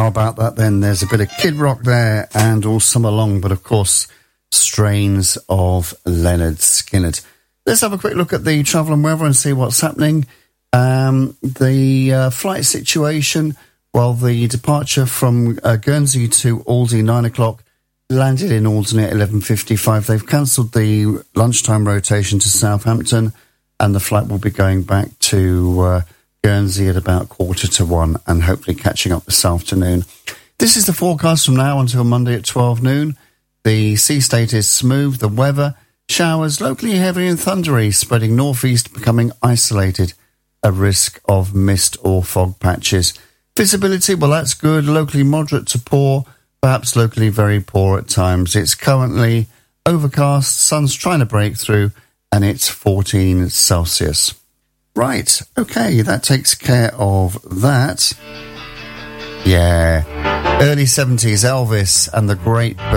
about that then? There's a bit of Kid Rock there and All Summer Long, but of course, strains of Lynyrd Skynyrd. Let's have a quick look at the travel and weather and see what's happening. The flight situation, well, the departure from Guernsey to Alderney, 9 o'clock, landed in Alderney at 11:55. They've cancelled the lunchtime rotation to Southampton, and the flight will be going back to Guernsey at about 1:45 and hopefully catching up this afternoon. This is the forecast from now until Monday at 12 noon. The sea state is smooth. The weather, showers, locally heavy and thundery, spreading northeast, becoming isolated. A risk of mist or fog patches. Visibility, well, that's good. Locally moderate to poor, perhaps locally very poor at times. It's currently overcast, sun's trying to break through, and it's 14 Celsius. Right, okay, that takes care of that. Yeah, early 70s, Elvis and the Great